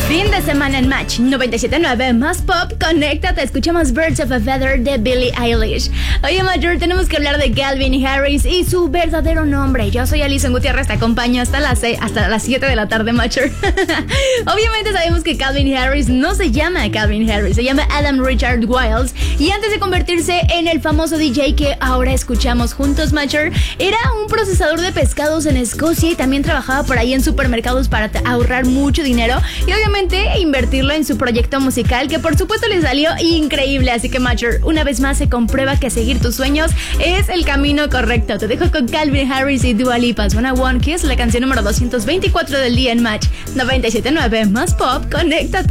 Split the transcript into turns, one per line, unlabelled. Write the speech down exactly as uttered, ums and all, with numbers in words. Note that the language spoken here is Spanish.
Fin de semana en Match noventa y siete punto nueve, más pop, conéctate, escuchamos Birds of a Feather de Billie Eilish. Oye, Major, tenemos que hablar de Calvin Harris y su verdadero nombre. Yo soy Alison Gutiérrez, te acompaño hasta las seis, hasta las siete de la tarde, Major. Obviamente sabemos que Calvin Harris no se llama Calvin Harris, se llama Adam Richard Wiles, y antes de convertirse en el famoso D J que ahora escuchamos juntos, Major, era un procesador de pescados en Escocia y también trabajaba por ahí en supermercados para ahorrar mucho dinero y obviamente invertirlo en su proyecto musical, que por supuesto le salió increíble. Así que, Major, una vez más se comprueba que seguir tus sueños es el camino correcto. Te dejo con Calvin Harris y Dua Lipa, Suena One Kiss, la canción número doscientos veinticuatro del día en Match noventa y siete punto nueve, más pop, conéctate.